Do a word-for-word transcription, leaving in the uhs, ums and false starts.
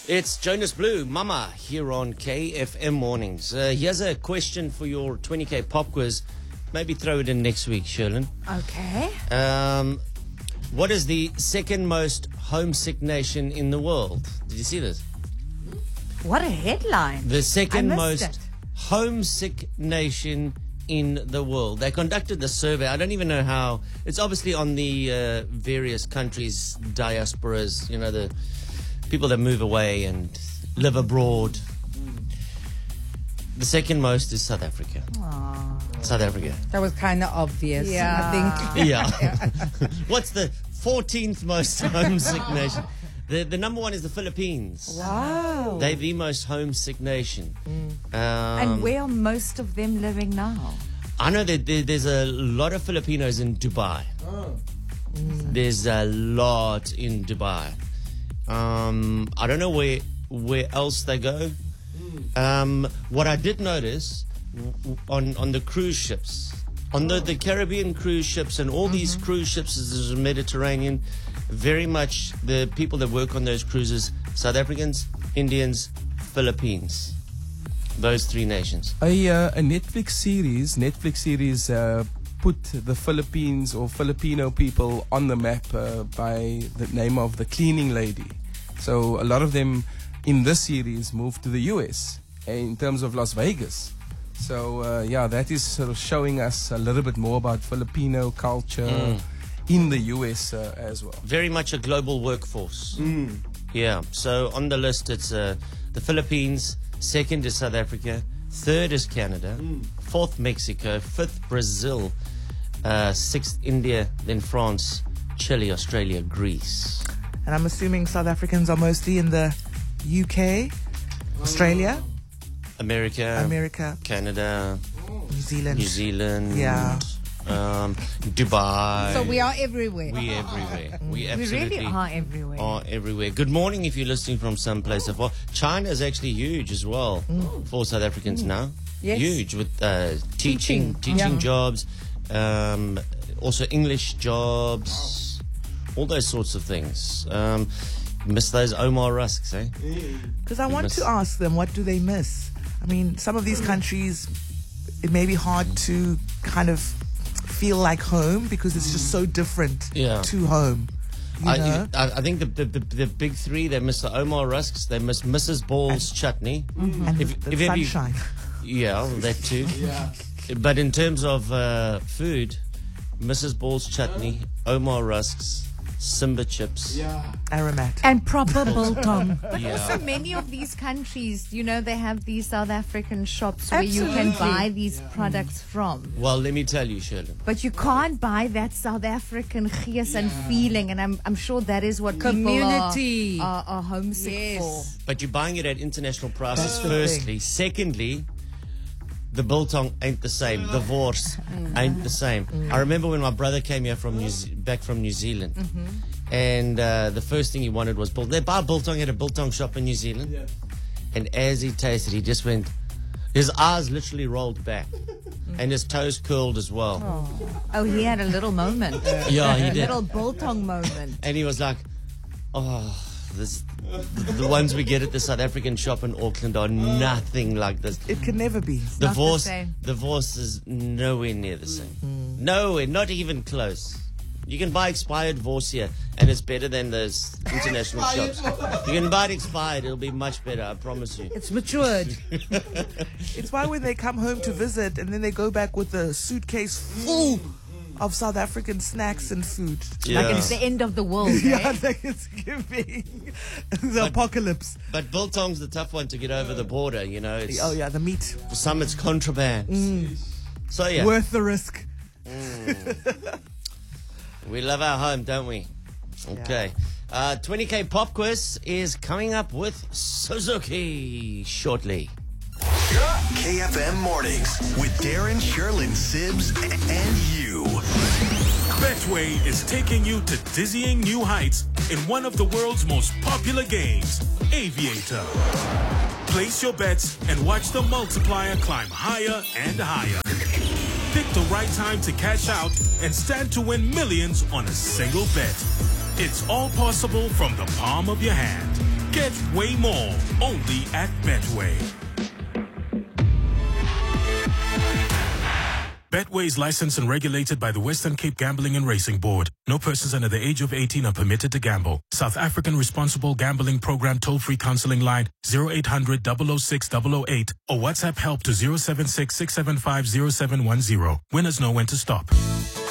It's Jonas Blue, Mama, here on K F M Mornings. Uh, here's a question for your twenty K pop quiz. Maybe throw it in next week, Sherlyn. Okay. Um, what is the second most homesick nation in the world? Did you see this? What a headline. The second I most missed it. homesick nation in the world. They conducted the survey. I don't even know how. It's obviously on the uh, various countries, diasporas, you know, the people that move away and live abroad. The second most is South Africa. Aww. South Africa. That was kind of obvious. Yeah. I think. Yeah. What's the fourteenth most homesick nation? The the number one is the Philippines. Wow. They're the most homesick nation. Um, And where are most of them living now? I know that there, there's a lot of Filipinos in Dubai. There's a lot in Dubai. Um, I don't know where where else they go. Um, what I did notice w- w- on on the cruise ships, on the, the Caribbean cruise ships, and all these cruise ships is the Mediterranean. Very much the people that work on those cruises: South Africans, Indians, Philippines. Those three nations. A, uh, a Netflix series, Netflix series uh, put the Philippines or Filipino people on the map uh, by the name of the cleaning lady. So a lot of them in this series moved to the U S in terms of Las Vegas. So uh, yeah, that is sort of showing us a little bit more about Filipino culture Mm. in the U S uh, as well. Very much a global workforce. Yeah. So on the list, it's uh, the Philippines. Second is South Africa. Third is Canada. Fourth, Mexico. Fifth, Brazil. Uh, sixth, India. Then France, Chile, Australia, Greece. And I'm assuming South Africans are mostly in the U K, Australia, America, America, Canada, New Zealand. New Zealand. Yeah. Um, Dubai. So we are everywhere. We everywhere. We We absolutely really are everywhere. are everywhere. Good morning if you're listening from someplace afar. China is actually huge as well for South Africans now. Yes. Huge with uh, teaching, Teaching. teaching Yeah. jobs, um, also English jobs, all those sorts of things. Um, miss those Omar Rusks, eh? Because I We want miss- to ask them, what do they miss? I mean, some of these countries, it may be hard to kind of feel like home because it's just so different Yeah. to home. You I, know? I, I think the, the, the, the big three, they miss the Omar Rusks, they miss Missus Ball's chutney. and if- the if you- sunshine. Yeah, that too. But in terms of uh, food, Missus Ball's chutney, Omar Rusks, Simba chips. Aromat. And proper biltong. But Yeah. also many of these countries, you know, they have these South African shops where you can Absolutely. buy these products from. Well, let me tell you, Shirley. But you can't buy that South African gees and feeling, and I'm I'm sure that is what Community. people are, are, are homesick Yes. for. But you're buying it at international prices, That's the firstly. Secondly, the biltong ain't the same. The wors ain't the same. I remember when my brother came here from New Ze- back from New Zealand, and uh, the first thing he wanted was biltong. They buy biltong at a biltong shop in New Zealand, and as he tasted, he just went. His eyes literally rolled back, and his toes curled as well. Oh, he had a little moment. Yeah, he A did. little biltong moment. And he was like, "Oh, this, the, the ones we get at the South African shop in Auckland are nothing like this. It can never be. The not the Vos, same. the Vos is nowhere near the same. Nowhere, not even close. You can buy expired Vos here, and it's better than those international shops. You can buy it expired; it'll be much better. I promise you. It's matured. It's why when they come home to visit and then they go back with a suitcase full of South African snacks and food. Yeah. Like it's the end of the world. Yeah, eh? like it's giving the apocalypse. But biltong's the tough one to get over the border. You know, it's, Oh yeah, the meat. for some it's contraband. So yeah, Worth the risk. we love our home, don't we? Okay. Uh, twenty K pop quiz is coming up with Suzuki shortly. K F M Mornings with Darren, Sherlyn, Sibbs, and you. Betway is taking you to dizzying new heights in one of the world's most popular games, Aviator. Place your bets and watch the multiplier climb higher and higher. Pick the right time to cash out and stand to win millions on a single bet. It's all possible from the palm of your hand. Get way more only at Betway. Betway is licensed and regulated by the Western Cape Gambling and Racing Board. No persons under the age of eighteen are permitted to gamble. South African Responsible Gambling Program toll-free counseling line zero eight hundred, double oh six, double oh eight or WhatsApp help to zero seven six, six seven five, zero seven one zero. Winners know when to stop.